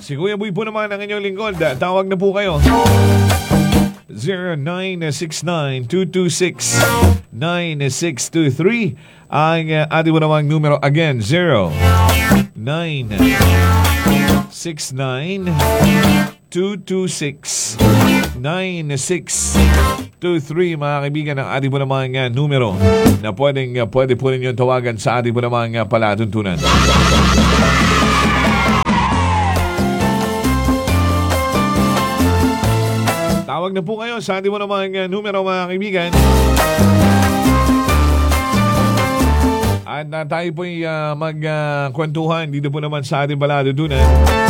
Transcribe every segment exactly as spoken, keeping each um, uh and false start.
Si Kuya Boy po naman ang inyong lingkod. Tawag na po kayo. zero nine six nine two two six nine six two three. Ang uh, ating mo namang numero again. zero nine six nine two two six nine six two three. Mga kaibigan, ang ating mo namang uh, numero na pwedeng, uh, pwede po ninyo tawagan sa ating mo namang uh, palatuntunan. Tawag na po kayo sa ating mo namang uh, numero, mga kaibigan. At uh, tayo po'y uh, magkwentuhan uh, dito po naman sa ating palatuntunan.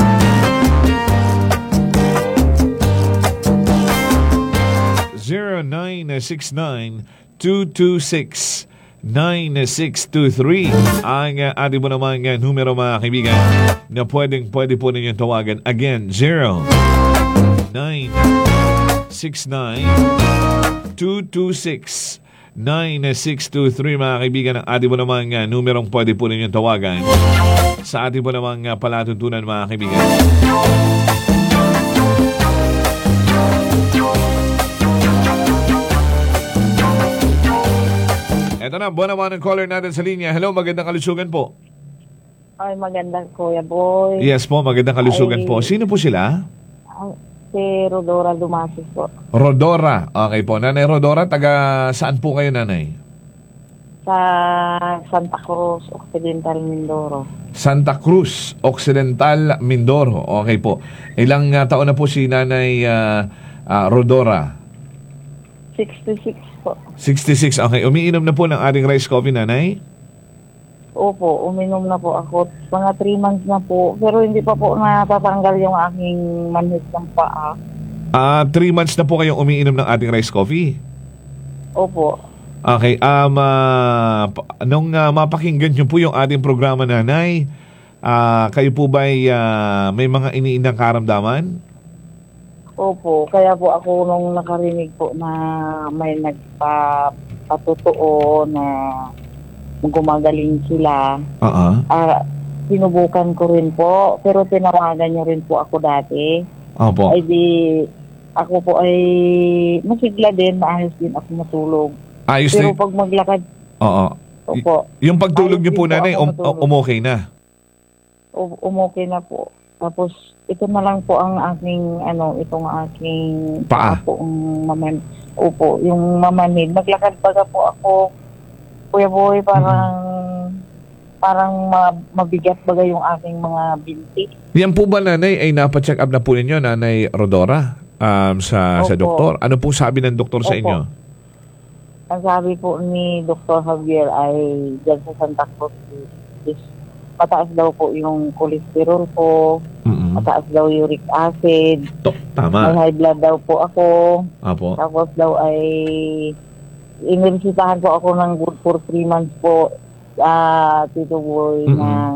zero nine six nine two two six nine six two three ang uh, ating mo namang uh, numero, mga kaibigan, na pwedeng pwede po ninyong tawagan. Again, zero nine six nine two two six nine six two three. Mga kaibigan, ang ating mo namang uh, numerong pwede po ninyong tawagan sa ating mo namang uh, palatuntunan, mga kaibigan. Ito na, buwan naman ang caller natin sa linya. Hello, magandang kalusugan po. Ay, magandang Kuya Boy. Yes po, magandang kalusugan Ay, po. Sino po sila? Ang, si Rodora Dumasis po. Rodora. Okay po. Nanay Rodora, taga saan po kayo, nanay? Sa Santa Cruz, Occidental, Mindoro. Santa Cruz, Occidental, Mindoro. Okay po. Ilang uh, taon na po si nanay uh, uh, Rodora? sixty-six po. sixty-six. Okay. Umiinom na po ng ating rice coffee, nanay? Opo, uminom na po ako. Mga three months na po. Pero hindi pa po natatanggal yung aking manhid ng paa. Ah, uh, three months na po kayong umiinom ng ating rice coffee? Opo. Okay. Um, uh, nung uh, mapakinggan nyo po yung ating programa, nanay, uh, kayo po ba'y uh, may mga iniindang karamdaman? Opo. Kaya po ako nung nakarinig po na may nagpapatotoo na gumagaling sila. Uh-uh. Uh, sinubukan ko rin po, pero tinawagan niyo rin po ako dati. Opo. Ay di, ako po ay masigla din, maayos din ako matulog. Ayos pero din. pag maglakad, Oo. opo. Y- yung pagtulog Ayos niyo po, din po nanay, ako um, matulog. umokay na? Um, umokay na po. Tapos, ito na lang po ang aking, ano, itong aking Paa. po, ang maman, opo, yung mamanid. Naglakad baga po ako, Kuya Boy, parang, mm-hmm. parang ma- mabigat baga yung aking mga binti. Yan po ba, nanay, ay napacheck up na po ninyo, nanay Rodora, um, sa, sa Opo. doktor? Ano po sabi ng doktor sa Opo. inyo? Ang sabi po ni Doctor Javier ay dyan sa Santa Cruz is mataas daw po yung cholesterol ko, Mm-mm. mataas daw uric acid, To, tama. may high blood daw po ako, Apo. tapos daw ay iniresitahan po ako ng good for three months po, uh, Tito Boy, Mm-mm. ng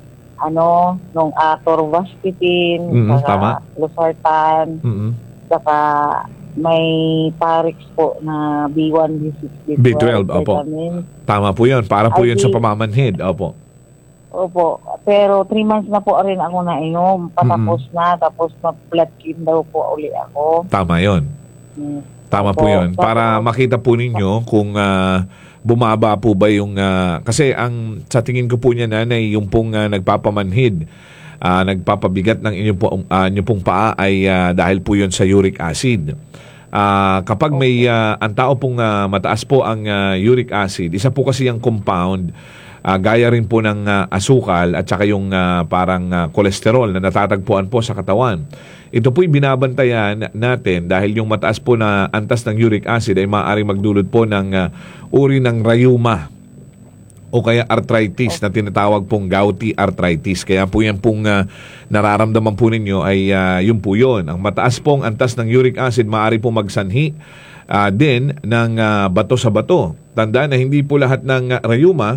ano, nung atorvastatin, Mm-mm, saka tama. losartan, Mm-mm. saka may Parix po na B one, B six, B twelve, opo. vitamin. Tama po yun. Para po Ay, yun sa di- pamamanhid. Opo. Opo. Pero three months na po rin ako nainom. Patapos na. Tapos ma-blood clean daw po uli ako. Tama yun. Hmm. Tama po Opo. yun. Para Tapos- makita po ninyo kung ah, bumaba po ba yung... ah, kasi ang sa tingin ko po niya, nanay, yung pong ah, nagpapamanhid, ah, nagpapabigat ng inyong, po, ah, inyong pong paa ay ah, dahil po yun sa uric acid. Ah, kapag may ah, ang tao pong ah, mataas po ang ah, uric acid, isa po kasi yung compound, ah, gaya rin po ng ah, asukal at saka yung ah, parang ah, kolesterol na natatagpuan po sa katawan. Ito po'y binabantayan natin dahil yung mataas po na antas ng uric acid ay maaaring magdulot po ng ah, uri ng rheuma o kaya arthritis na tinatawag pong gouty arthritis. Kaya po yan pong uh, nararamdaman po ninyo ay uh, yun po yun. Ang mataas pong antas ng uric acid maaari pong magsanhi uh, din ng uh, bato sa bato. Tandaan na hindi po lahat ng uh, rheuma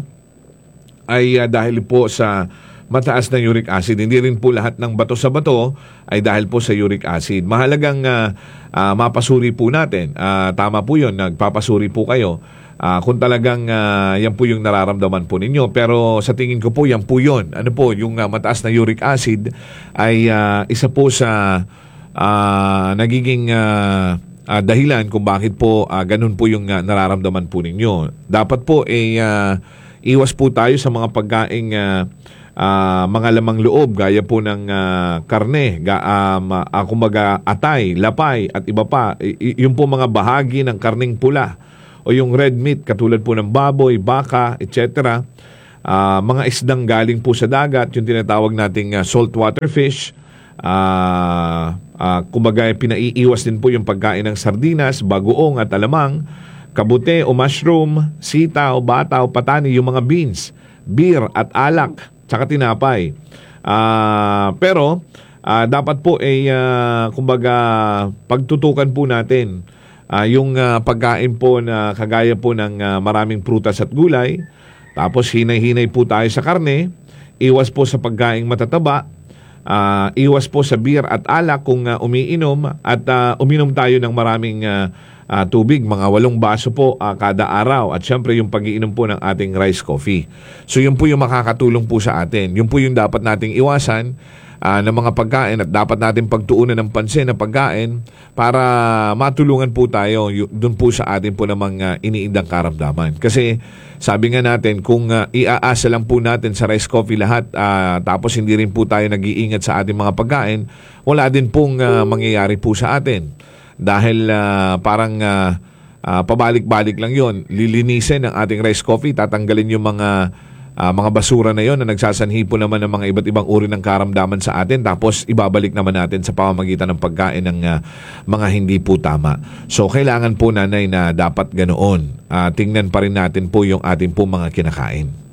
ay uh, dahil po sa mataas na uric acid. Hindi rin po lahat ng bato sa bato ay dahil po sa uric acid. Mahalagang uh, uh, mapasuri po natin. Uh, tama po yun, nagpapasuri po kayo Ah, kung talagang ah, yan po yung nararamdaman po ninyo. Pero sa tingin ko po, yan po yun. Ano po, yung ah, mataas na uric acid ay ah, isa po sa ah, nagiging ah, ah, dahilan kung bakit po ah, ganun po yung ah, nararamdaman po ninyo. Dapat po eh, ah, iwas po tayo sa mga pagkaing ah, ah, mga lamang loob gaya po ng ah, karne, ga, um, ah, kumbaga atay, lapay at iba pa. Y- y- yung po mga bahagi ng karning pula o yung red meat katulad po ng baboy, baka, et cetera. Ah, mga isdang galing po sa dagat, yung tinatawag nating ah, saltwater fish. Ah, ah, kumbaga pinaiiwas din po yung pagkain ng sardinas, bagoong at alamang, kabute o mushroom, sitaw, bataw, patani, yung mga beans, beer at alak, tsaka tinapay. Ah, pero ah, dapat po ay ah, kumbaga pagtutukan po natin Ah, yung ah, pagkain po na kagaya po ng ah, maraming prutas at gulay, tapos hinay-hinay po tayo sa karne, iwas po sa pagkaing matataba, ah, iwas po sa beer at alak kung ah, umiinom, at ah, uminom tayo ng maraming ah, ah, tubig, mga walong baso po ah, kada araw, at syempre yung pag-iinom po ng ating rice coffee. So yun po yung makakatulong po sa atin. Yun po yung dapat nating iwasan uh, ng mga pagkain, at dapat natin pagtuunan ng pansin na pagkain para matulungan po tayo y- dun po sa atin po namang uh, iniindang karamdaman. Kasi sabi nga natin, kung uh, iaasa lang po natin sa rice coffee lahat, uh, tapos hindi rin po tayo nag-iingat sa ating mga pagkain, wala din pong uh, mangyayari po sa atin. Dahil uh, parang uh, uh, pabalik-balik lang yon, lilinisin ang ating rice coffee, tatanggalin yung mga uh, mga basura na yon na nagsasanhi po naman ng mga iba't ibang uri ng karamdaman sa atin, tapos ibabalik naman natin sa pamamagitan ng pagkain ng uh, mga hindi po tama. So kailangan po, nanay, na dapat ganoon. Uh, tingnan pa rin natin po yung ating po mga kinakain.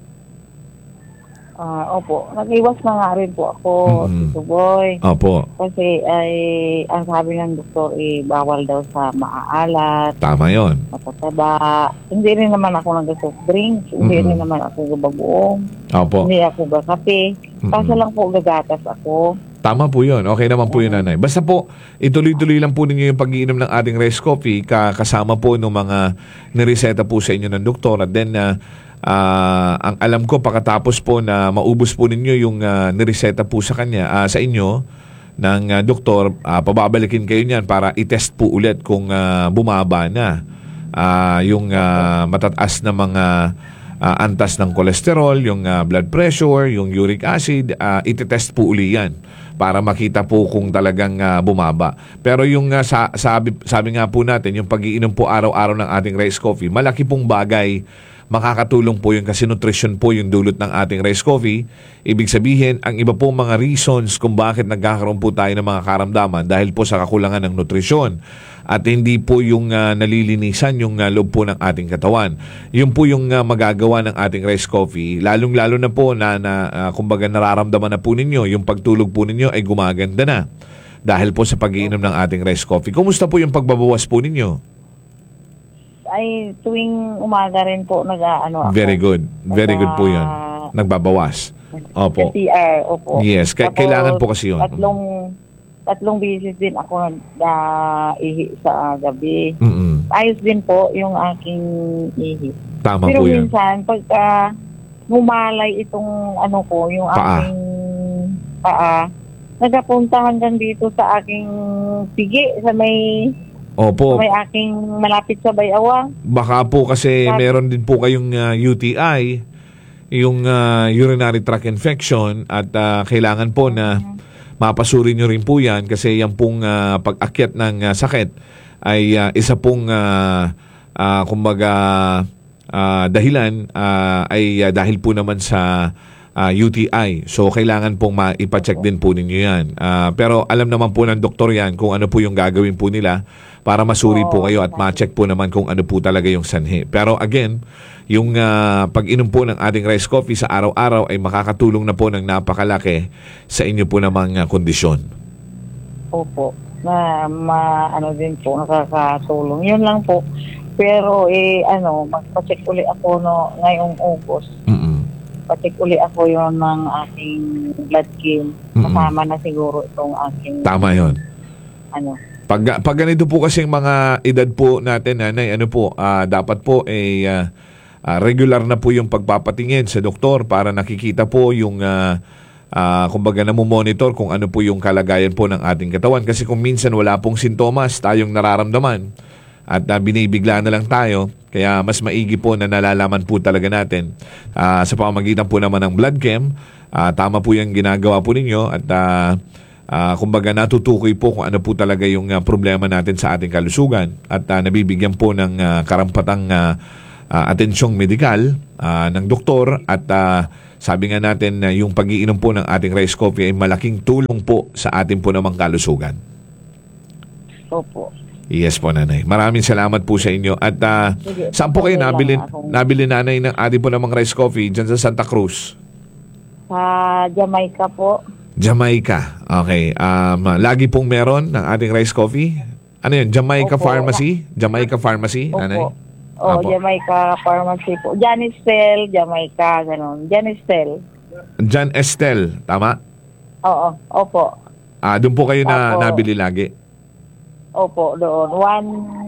Ah, opo, nag-iwas na nga rin po ako, Mm-mm. Tito Boy. Opo, Kasi ay, ang sabi ng doktor, eh, bawal daw sa maaalat, tama yon. matataba. Hindi rin naman ako nag-soft drinks, hindi Mm-mm. rin naman ako gabagoong, Opo. hindi ako gakape. Kaso lang po gagatas ako. Tama po yun. Okay naman po yun, nanay. Basta po, ituloy-tuloy lang po ninyo yung pag-iinom ng ating rice coffee, ka- kasama po ng mga nireseta po sa inyo ng doktor. At then, uh, uh, ang alam ko, pagkatapos po na maubos po ninyo yung uh, nireseta po sa kanya, uh, sa inyo, ng uh, doktor, uh, pababalikin kayo niyan para i-test po ulit kung uh, bumaba na uh, yung uh, matataas na mga uh, antas ng kolesterol, yung uh, blood pressure, yung uric acid, uh, iti-test po uli yan para makita po kung talagang uh, bumaba. Pero yung uh, sa, sabi, sabi nga po natin, yung pag-iinom po araw-araw ng ating rice coffee, malaki pong bagay, makakatulong po yung, kasi nutrition po yung dulot ng ating rice coffee. Ibig sabihin, ang iba pong mga reasons kung bakit nagkakaroon po tayo ng mga karamdaman dahil po sa kakulangan ng nutrisyon at hindi po yung uh, nalilinisan yung uh, loob po ng ating katawan. Yun po yung uh, magagawa ng ating rice coffee, lalong-lalo na po na, na uh, kumbaga nararamdaman na po ninyo, yung pagtulog po ninyo ay gumaganda na dahil po sa pag-iinom ng ating rice coffee. Kumusta po yung pagbabawas po ninyo? Ay, tuwing umaga rin po nag-ano ako. Very good. Very good po yun. Nagbabawas. Opo. Sa C R, opo. Yes, ka- Tapos, kailangan po kasi yun. Tatlong, tatlong beses din ako na ihi sa gabi. Mm-mm. Ayos din po yung aking ihi. Tama Pero po yan. minsan, pagka mumalay itong ano ko, yung Paa. aking paa, nagapunta hanggang dito sa aking pigi, sa may, Opo. sa may aking malapit sa bayawang. Baka po kasi Sabi- meron din po kayong uh, U T I, yung uh, urinary tract infection, at uh, kailangan po na mapasuri nyo rin po yan kasi yan pong uh, pag-akyat ng uh, sakit ay uh, isa pong uh, uh, kumbaga uh, dahilan uh, ay uh, dahil po naman sa uh, U T I. So kailangan pong maipacheck din po ninyo yan. Uh, pero alam naman po ng doktor yan kung ano po yung gagawin po nila para masuri po kayo at ma-check po naman kung ano po talaga yung sanhi. Pero again, yung uh, pag-inom po ng ating rice coffee sa araw-araw ay makakatulong na po ng napakalaki sa inyo po namang uh, kondisyon. Opo. Na ma, ano din po, nakakatulong. Yun lang po. Pero eh, ano, magpa-check uli ako no, ngayong August. Mm-mm. Pa-check uli ako yon ng aking blood game. Mm-mm. Kasama na siguro itong aking, Tama yon. ano, Pag, pag ganito po kasing mga edad po natin, nanay, ano po, ah, dapat po eh, ah, ah, regular na po yung pagpapatingin sa doktor para nakikita po yung, ah, ah, kumbaga namomonitor kung ano po yung kalagayan po ng ating katawan. Kasi kung minsan wala pong sintomas tayong nararamdaman at ah, binibigla na lang tayo, kaya mas maigi po na nalalaman po talaga natin ah, sa pamamagitan po naman ng blood chem. Ah, tama po yung ginagawa po ninyo at ah, ah, kumbaga natutukoy po kung ano po talaga yung ah, problema natin sa ating kalusugan at ah, nabibigyan po ng ah, karampatang ah, ah, atensyong medikal ah, ng doktor at ah, sabi nga natin na yung pag-iinom po ng ating rice coffee ay malaking tulong po sa ating po namang kalusugan. Opo. Yes po, nanay. Maraming salamat po sa inyo. At ah, Sige, saan po kayo okay lang nabili, akong- nabili nanay ng ating po namang rice coffee dyan sa Santa Cruz? Sa Jamaica po. Jamaica. Okay. Um, lagi pong meron ng ating rice coffee? Ano yun? Jamaica Opo. Pharmacy? Jamaica Pharmacy, nanay? Opo. Oh, Apo. Jamaica Pharmacy po. Janistel, Jamaica, ganun. Janistel. Jan Estel, tama? Oo, opo. Ah, doon po kayo na Opo. nabili lagi? Opo, doon. one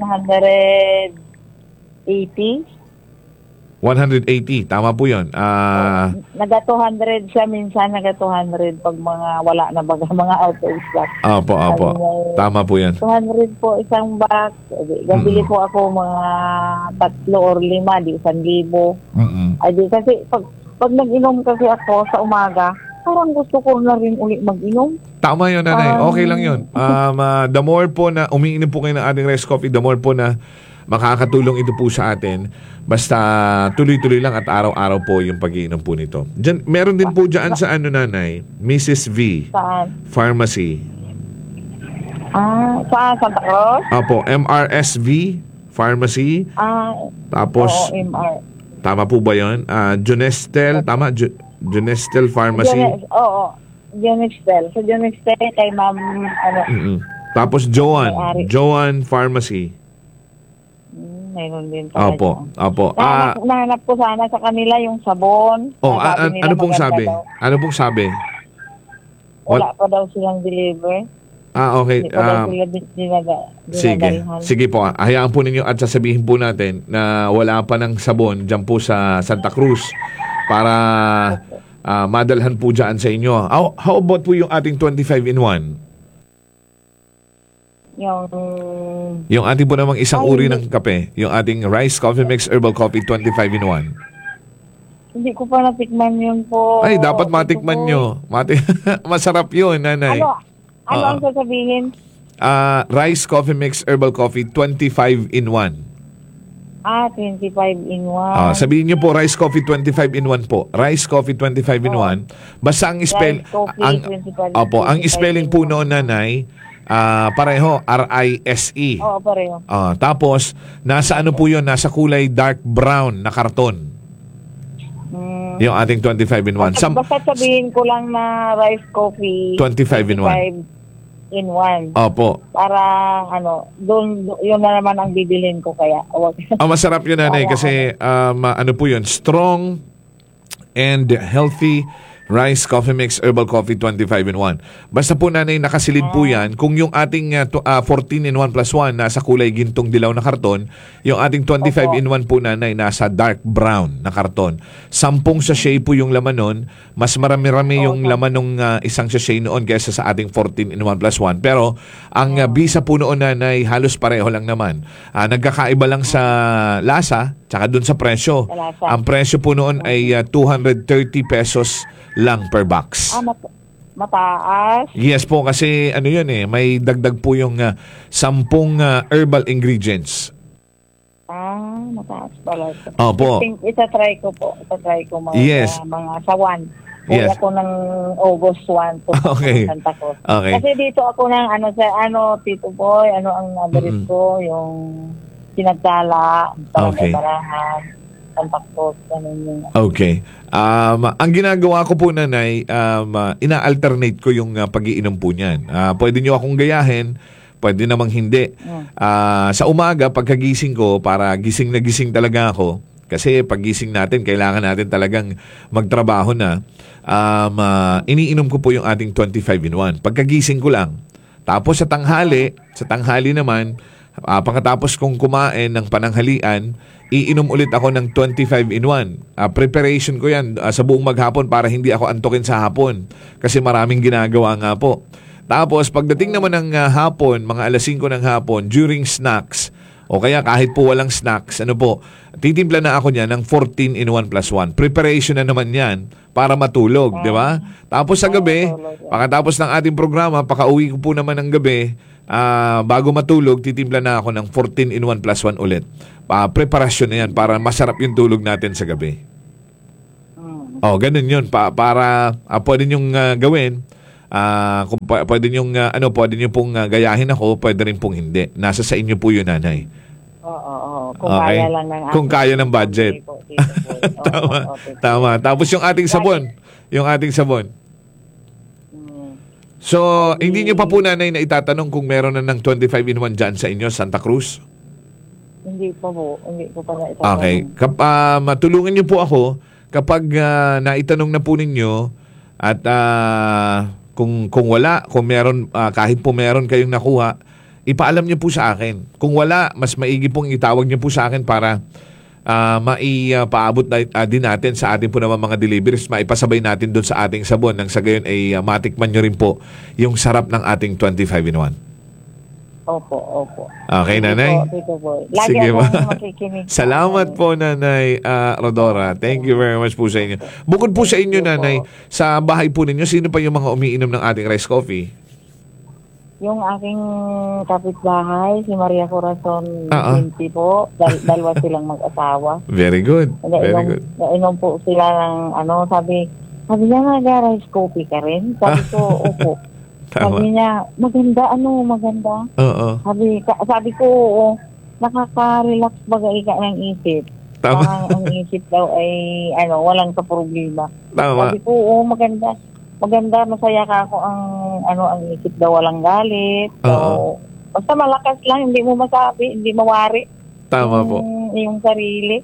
eighty. one eighty, tama po yun. Ah, Naga two hundred siya, minsan naga two hundred pag mga wala na baga, mga out of stock. opo, opo. Tama po yan. two hundred po isang box. Gabili Mm. po ako mga tatlo or lima, di isang libo. Mm-mm. Ay di kasi pag, pag nag-inom kasi ako sa umaga, parang gusto ko na rin ulit mag-inom. Tama yun, nanay. Um, Okay lang yun. Um, ah, the more po na umiinom po kayo ng ating rice coffee, the more po na makakatulong ito po sa atin. Basta tuloy-tuloy lang at araw-araw po yung pag-iinom po nito. Diyan, meron din po dyan sa ano, nanay, Missus V Saan? Pharmacy. Ah, saan? Santa Cruz? Apo, M R S V Pharmacy. Ah, Tapos, oo, M R. tama po ba yun? Ah, Junestel, tama? Ju- Junestel Pharmacy. Jones, oo. Jonestel. Sa Jonestel kay ma'am, ano, Mm-mm. Tapos Joan, May-ari. Joan Pharmacy. hmm, mayroon din pala Opo, dyan. opo. Ah, Nahanap, nahanap ko sana sa kanila yung sabon. oh, Na a- sabi a- nila ano pong maganda sabi? daw. Ano pong sabi? Wala pa daw silang deliver. Ah, okay. Hindi pa daw Ah, sila din- dinaga, sige. dinadalhan. Sige po. ah, Hayaan po ninyo at sasabihin po natin na wala pa ng sabon dyan po sa Santa Cruz para ah, madalhan po dyan sa inyo. How, how about po yung ating twenty-five in one? Yung, Yung ating po namang isang Ay, uri hindi. ng kape. Yung ating Rice Coffee Mix Herbal Coffee twenty-five in one. hindi ko pa natikman yun po. Ay, dapat Ito matikman po. nyo. Mati Masarap yun, nanay. Ano? Ano Oo. ang sasabihin? Ah, Rice Coffee Mix Herbal Coffee twenty-five in one. Ah, twenty-five in one. Ah, sabihin niyo po Rice Coffee twenty-five in one po. Rice Coffee twenty-five in Oo. one. Basta ang spell Rice coffee, ang twenty-five, Opo, ang twenty-five spelling in po one. noon, nanay, ah, pareho R I S E. Oo, pareho. Ah, tapos nasa ano po 'yon? Nasa kulay dark brown na karton. Hmm. Yung ating twenty-five in one. Basta, Sam basta sabihin ko lang na rice coffee. twenty-five in one. twenty-five in one. Opo. Para, ano, doon, yun na naman ang bibilin ko kaya. Wag. Ang masarap yun, nanay, kasi um, ano po yun, strong and healthy rice coffee mix herbal coffee twenty-five in one. Basta po, nanay, nakasilid po yan. Kung yung ating uh, to- uh, fourteen in one plus one nasa kulay gintong dilaw na karton, yung ating twenty-five Opo. in one po, nanay, nasa dark brown na karton. Sampung sachet po yung laman nun. Mas marami-rami yung Opo. laman ng uh, isang sachet noon kaysa sa ating fourteen in one plus one. Pero ang uh, bisa po noon, nanay, halos pareho lang naman. Ah, nagkakaiba lang sa lasa tsaka dun sa presyo. Sa lasa. Ang presyo po noon ay uh, two hundred thirty pesos lang per box. Ah, mat- mataas. Yes po, kasi ano yun eh, may dagdag po yung uh, sampung uh, herbal ingredients. Ah, mataas pala ito. Opo. I think, isa-try ko po. Isa-try ko mga, Yes. mga sa one. Uwi Yes. ako ng August first po. Okay. Santa Cruz. Okay. Kasi dito ako ng ano sa ano Tito Boy, ano ang address Mm-mm. ko, yung Sinagdala, Okay. Barangay Barahan, Santa Cruz, ganun yung Okay. Um, ang ginagawa ko po, nanay, um, uh, ina-alternate ko yung uh, pag-iinom po niyan. Uh, pwede nyo akong gayahin, pwede namang hindi. Mm. Ah, sa umaga, pagkagising ko, para gising na gising talaga ako, kasi paggising natin, kailangan natin talagang magtrabaho na, um, ah, iniinom ko po yung ating twenty-five in one. Pagkagising ko lang, Tapos sa tanghali, sa tanghali naman, ah, pagkatapos kong kumain ng pananghalian, iinom ulit ako ng twenty-five in one. Ah, preparation ko yan ah, sa buong maghapon para hindi ako antukin sa hapon. Kasi maraming ginagawa nga po. Tapos pagdating naman ng ah, hapon, mga alas singko ng hapon, during snacks, o kaya kahit po walang snacks, ano po, titimpla na ako niya ng fourteen in one plus one. Preparation na naman yan para matulog, di ba? Tapos sa gabi, pagkatapos ng ating programa, pakauwi ko po naman ng gabi, ah, bago matulog, titimpla na ako ng fourteen in one plus one ulit. Uh, preparasyon na yan para masarap yung tulog natin sa gabi. Oh, ganun yun. Pa, para uh, pwede nyong uh, gawin. Uh, kung p- pwede nyong, uh, ano, pwede nyo pong uh, gayahin ako, pwede rin pong hindi. Nasa sa inyo po yun, nanay. Oo, oo. Kung Okay. kaya lang ng Kung kaya ng budget. Tito Boy. Oo, Tama. oo, Tito Boy. Tama. Tapos yung ating sabon. Yung ating sabon. Mm. So, hindi nyo pa po, nanay, na itatanong kung meron na ng twenty-five in one dyan sa inyo, Santa Cruz? Hindi pa po. Hindi ko pa na itatanong. Okay. Kap, ah, matulungan niyo po ako kapag ah, naitanong na po ninyo at ah, kung kung wala, kung meron ah, kahit po meron kayong nakuha, ipaalam niyo po sa akin. Kung wala, mas maigi pong itawag niyo po sa akin para uh, maipaabot na, ah, din natin sa ating po naman mga deliveries, maipasabay natin doon sa ating sabon nang sa gayon ay ah, matikman niyo rin po yung sarap ng ating twenty-five in one. Opo, opo. Okay, Sige nanay? po, Tito Boy. Lagi Sige akong ba? makikinig. Salamat po, Nanay ah, Rodora. Thank you very much po sa inyo. Bukod po sa inyo, Nanay, sa bahay po ninyo, sino pa yung mga umiinom ng ating rice coffee? Yung aking kapitbahay, si Maria Corazon Ah, ah. Minty po, dal- dalawa silang mag-asawa. Very good. Very Nainom, good. nainom po sila ng ano, sabi, sabi niya nga, rice coffee ka rin? Sabi ko, opo. Sabi Tama. niya, maganda, ano, maganda. Oo. Sabi, ka- sabi ko, oo, nakaka-relax bagay ka ng isip. Tama. Parang ang isip daw ay, ano, walang ka-problema. Tama. Sabi ko, oo, maganda. Maganda, masaya ka ako ang, ano, ang isip daw walang galit. Oo. So, basta malakas lang, hindi mo masabi, hindi mawari. Tama yung, po. Yung sarili.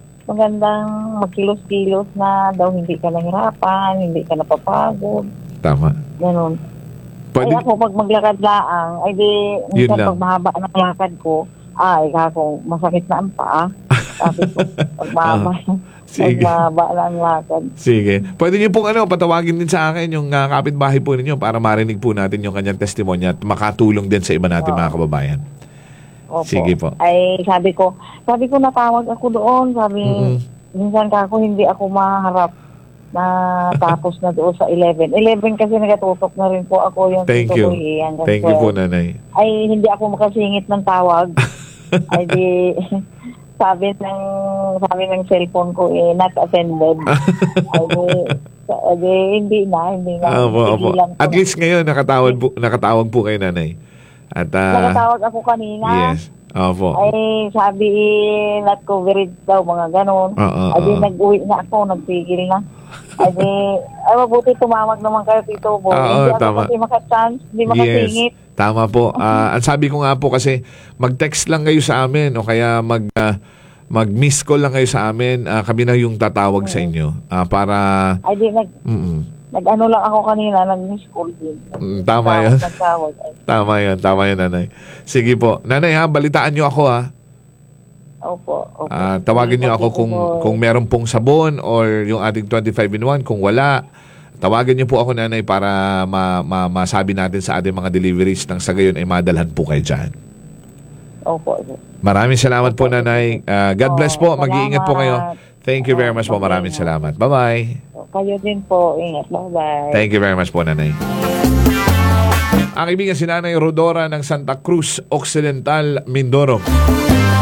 Magandang magkilos-kilos na daw hindi ka nahirapan, hindi ka napapagod. Tama. Ganun. Pwede, Ay ako, pag maglakad laang, ay di, Yun minsan lang. pag mahaba ng lakad ko, ay kako, masakit na ang paa. Sabi ko, pag mahaba, pag sige. mahaba na ang lakad. Sige. Pwede niyo pong ano, patawagin din sa akin yung uh, kapitbahay po ninyo para marinig po natin yung kanyang testimonya at makatulong din sa iba natin Oo. mga kababayan. Opo. Sige po. Ay, sabi ko, sabi ko natawag ako doon, sabi, Mm-mm. minsan kako, hindi ako maharap na tapos na doon sa eleven. eleven kasi nagatutok na rin po ako yung Thank you. tutuloy, hanggang Thank you po, twelve. Nanay. Ay, hindi ako makasingit ng tawag. Ay, di, sabi ng, sabi ng cellphone ko, eh, not attended. Ay, di, ay, di, hindi na, hindi na. Opo, opo. Tigilan ko At na. least ngayon, nakatawag po, nakatawag po kay Nanay. At, ah, Nakatawag ako kanina. yes. Opo. Ay, sabi, eh, not coverage daw, mga ganon. Oo, Ay, di, oo. nag-uwi na ako, nagpigil na. Ay, di, ay, mabuti tumawag naman kayo, Tito Boy. Oo, Hindi ako tama. kasi makachance, hindi Yes. makasingit. Tama po. Ah, ang sabi ko nga po kasi mag-text lang kayo sa amin o kaya mag ah, mag-miss call lang kayo sa amin. Ah, kami na yung tatawag sa inyo ah, para Ay, di, nag, mm, nag-ano lang ako kanina, nag-miss call din. mm, tama yan. Nagtawag. Ay, Tama yan. Tama yan, Nanay. Sige po. Nanay ha, balitaan nyo ako ha. opo, opo. Ah, tawagin nyo ako kung kung meron pong sabon or yung ating twenty-five in one. Kung wala, tawagin nyo po ako, Nanay, para ma, ma, masabi natin sa ating mga deliveries nang sa gayon ay madalhan po kayo dyan. Opo. opo. Maraming salamat po, Nanay. Ah, God bless po. Mag-iingat po kayo. Salamat. Thank you very much po. Maraming salamat. Bye-bye. Kayo din po. Ingat. Bye-bye. Thank you very much po, Nanay. Ang kaibigan si Nanay Rodora ng Santa Cruz Occidental, Mindoro.